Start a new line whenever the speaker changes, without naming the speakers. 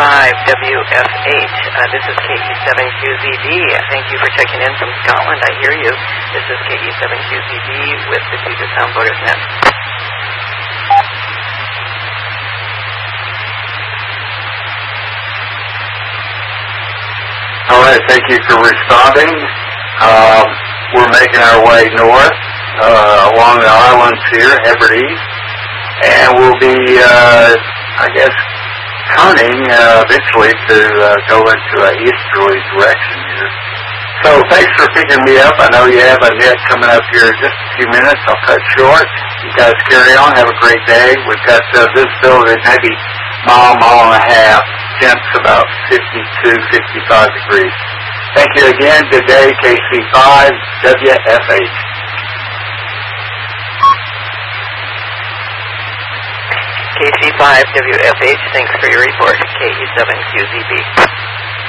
KC5WFH. This is KE7QZB. Thank you for checking in from Scotland. I hear you. This is KE7QZB with the Future Sound Voters Net.
All right, thank you for responding. We're making our way north along the islands here, Hebrides, and we'll be, turning eventually to go into an easterly direction here. So thanks for picking me up. I know you have a net coming up here in just a few minutes. I'll cut short. You guys carry on. Have a great day. We've got visibility maybe mile and a half. Temps about 52, 55 degrees. Thank you again. Good day, KC5WFH.
KC5WFH, thanks for your report. KE7QZB.